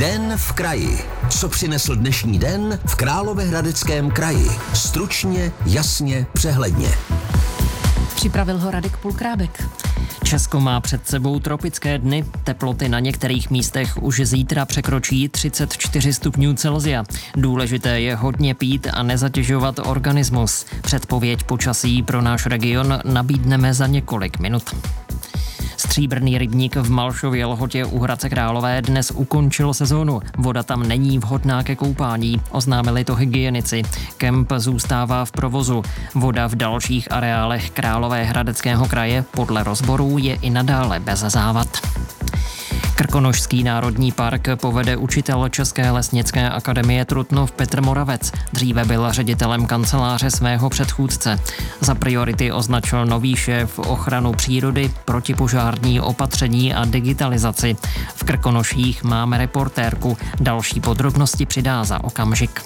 Den v kraji. Co přinesl dnešní den v Královéhradeckém kraji? Stručně, jasně, přehledně. Připravil ho Radek Pulkrábek. Česko má před sebou tropické dny. Teploty na některých místech už zítra překročí 34 stupňů Celsia. Důležité je hodně pít a nezatěžovat organismus. Předpověď počasí pro náš region nabídneme za několik minut. Stříbrný rybník v Malšově Lhotě u Hradce Králové dnes ukončil sezónu. Voda tam není vhodná ke koupání, oznámili to hygienici. Kemp zůstává v provozu. Voda v dalších areálech Královéhradeckého kraje podle rozborů je i nadále bez závad. Krkonošský národní park povede učitel České lesnické akademie Trutnov Petr Moravec. Dříve byl ředitelem kanceláře svého předchůdce. Za priority označil nový šéf ochranu přírody, protipožární opatření a digitalizaci. V Krkonoších máme reportérku. Další podrobnosti přidá za okamžik.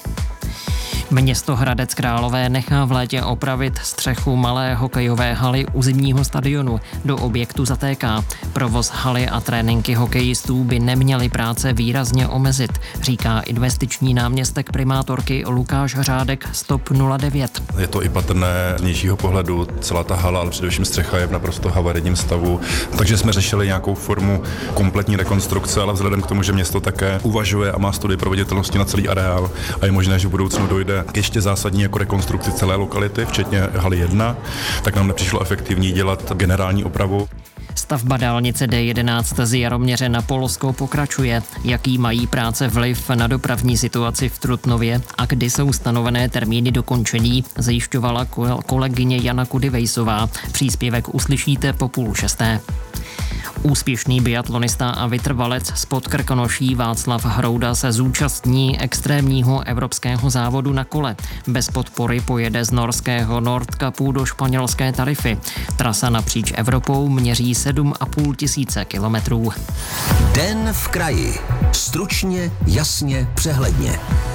Město Hradec Králové nechá v létě opravit střechu malé hokejové haly u zimního stadionu. Do objektu zatéká. Provoz haly a tréninky hokejistů by neměly práce výrazně omezit, říká investiční náměstek primátorky Lukáš Řádek z TOP 09. Je to i patrné z vnějšího pohledu, celá ta hala, ale především střecha je v naprosto havarijním stavu. Takže jsme řešili nějakou formu kompletní rekonstrukce, ale vzhledem k tomu, že město také uvažuje a má studii proveditelnosti na celý areál a je možné, že v budoucnu dojde k ještě zásadní jako rekonstrukci celé lokality, včetně haly 1, tak nám nepřišlo efektivní dělat generální opravu. Stavba dálnice D11 z Jaroměře na Polsko pokračuje. Jaký mají práce vliv na dopravní situaci v Trutnově a kdy jsou stanovené termíny dokončení, zajišťovala kolegyně Jana Kudivejsová. Příspěvek uslyšíte po 5:30. Úspěšný biatlonista a vytrvalec z Podkrkonoší Václav Hrouda se zúčastní extrémního evropského závodu na kole. Bez podpory pojede z norského Nordkapu do španělské Tarify. Trasa napříč Evropou měří 7,5 tisíce kilometrů. Den v kraji. Stručně, jasně, přehledně.